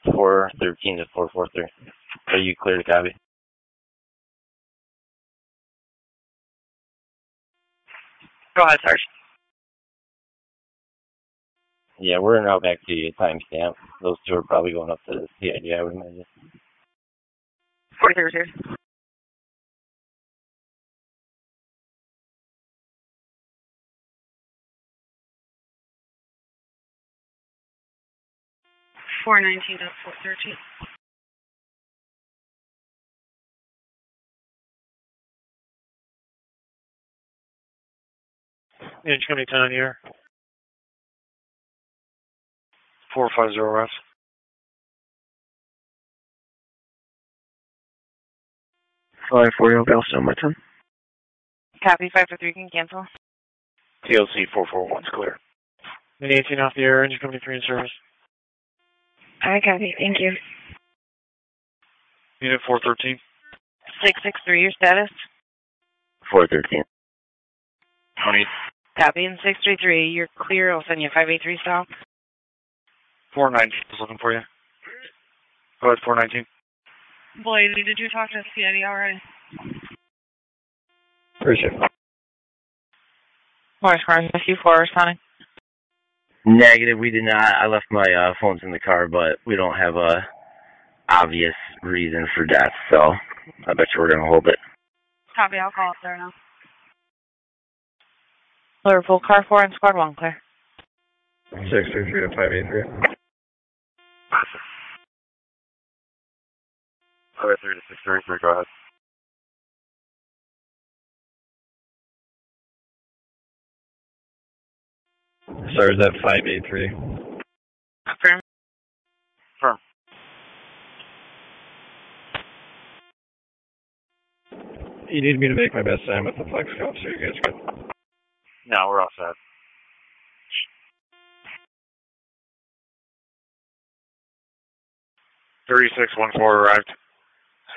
413 to 443. Are you clear to copy? Go ahead, Sarge. Yeah, we're now back to you. Timestamp. Those two are probably going up to the CID, I would imagine. 43 here. $419 to $413. Inch coming 10 here. 450 West. 540 Bell Summerton. Copy, 543 can cancel. TLC 441's clear. 18 off the air, engine company 3 in service. I copy, thank you. Unit 413. 663, your status? 413. Tony. Copy, and 633, you're clear. I'll send you a 583 stop. 419 is looking for you. Go ahead, 419. Boyd, did you talk to CID already? Appreciate it. Morris Cars, SU4 responding. Negative, we did not. I left my phones in the car, but we don't have a obvious reason for death, so I bet you we're going to hold it. Copy, I'll call up there now. Liverpool, car 4 and squad 1, clear. 633 to 583. 583 to 633, go ahead. Sorry, is that 583? Affirm. Firm. You need me to make my best time with the flex cop, so you guys good. No, we're all set. 3614 arrived.